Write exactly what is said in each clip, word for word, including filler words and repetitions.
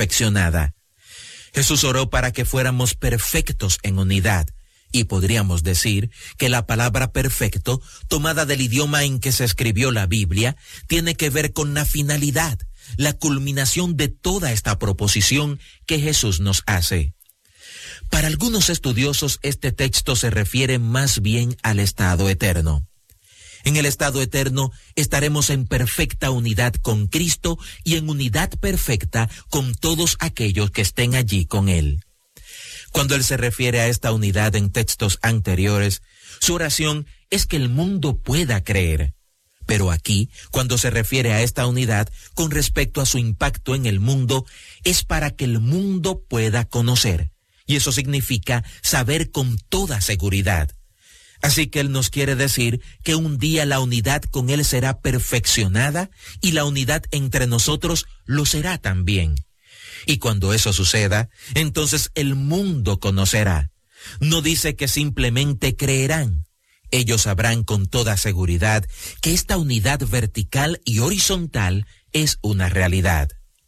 perfeccionada. Jesús oró para que fuéramos perfectos en unidad, y podríamos decir que la palabra perfecto, tomada del idioma en que se escribió la Biblia, tiene que ver con la finalidad, la culminación de toda esta proposición que Jesús nos hace. Para algunos estudiosos, este texto se refiere más bien al estado eterno. En el estado eterno estaremos en perfecta unidad con Cristo y en unidad perfecta con todos aquellos que estén allí con Él. Cuando Él se refiere a esta unidad en textos anteriores, su oración es que el mundo pueda creer. Pero aquí, cuando se refiere a esta unidad con respecto a su impacto en el mundo, es para que el mundo pueda conocer. Y eso significa saber con toda seguridad. Así que Él nos quiere decir que un día la unidad con Él será perfeccionada y la unidad entre nosotros lo será también. Y cuando eso suceda, entonces el mundo conocerá. No dice que simplemente creerán. Ellos sabrán con toda seguridad que esta unidad vertical y horizontal es una realidad.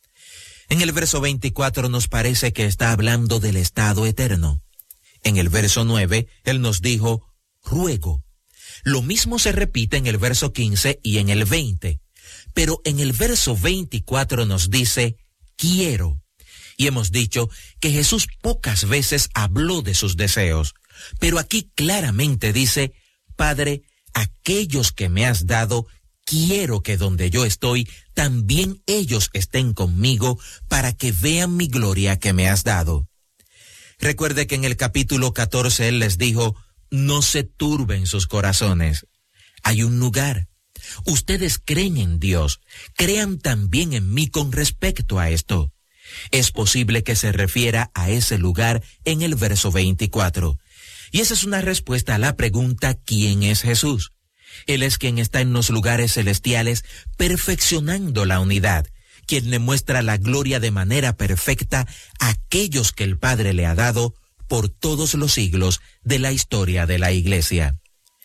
En el verso veinticuatro nos parece que está hablando del estado eterno. En el verso nueve, Él nos dijo, ruego. Lo mismo se repite en el verso quince y en el veinte, pero en el verso veinticuatro nos dice, quiero. Y hemos dicho que Jesús pocas veces habló de sus deseos, pero aquí claramente dice, Padre, aquellos que me has dado, quiero que donde yo estoy, también ellos estén conmigo para que vean mi gloria que me has dado. Recuerde que en el capítulo catorce Él les dijo, no se turben sus corazones. Hay un lugar. Ustedes creen en Dios, crean también en mí con respecto a esto. Es posible que se refiera a ese lugar en el verso veinticuatro. Y esa es una respuesta a la pregunta, ¿quién es Jesús? Él es quien está en los lugares celestiales perfeccionando la unidad, quien le muestra la gloria de manera perfecta a aquellos que el Padre le ha dado por todos los siglos de la historia de la Iglesia.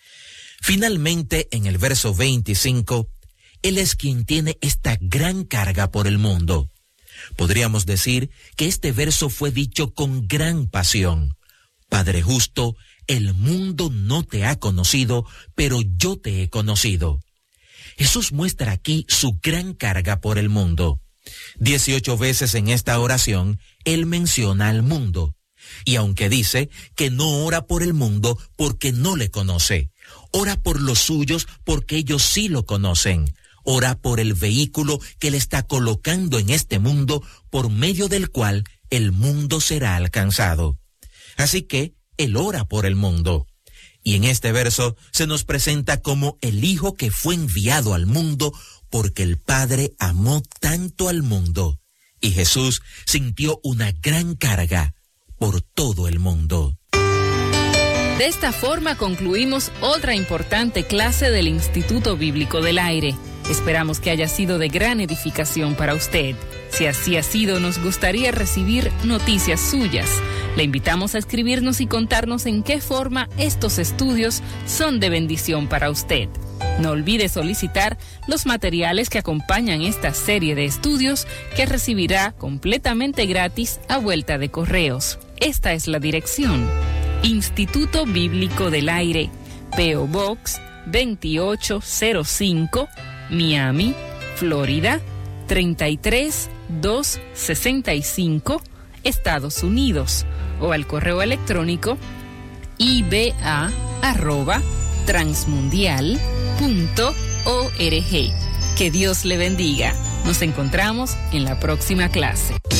Finalmente, en el verso veinticinco, Él es quien tiene esta gran carga por el mundo. Podríamos decir que este verso fue dicho con gran pasión. Padre justo, el mundo no te ha conocido, pero yo te he conocido. Jesús muestra aquí su gran carga por el mundo. Dieciocho veces en esta oración, Él menciona al mundo. Y aunque dice que no ora por el mundo porque no le conoce, ora por los suyos porque ellos sí lo conocen. Ora por el vehículo que le está colocando en este mundo por medio del cual el mundo será alcanzado. Así que Él ora por el mundo. Y en este verso se nos presenta como el Hijo que fue enviado al mundo porque el Padre amó tanto al mundo. Y Jesús sintió una gran carga por todo el mundo. De esta forma concluimos otra importante clase del Instituto Bíblico del Aire. Esperamos que haya sido de gran edificación para usted. Si así ha sido, nos gustaría recibir noticias suyas. Le invitamos a escribirnos y contarnos en qué forma estos estudios son de bendición para usted. No olvide solicitar los materiales que acompañan esta serie de estudios que recibirá completamente gratis a vuelta de correos. Esta es la dirección: Instituto Bíblico del Aire, P O Box veintiocho cero cinco, Miami, Florida treinta y tres mil doscientos sesenta y cinco, Estados Unidos, o al correo electrónico i b a arroba transmundial punto org. Que Dios le bendiga. Nos encontramos en la próxima clase.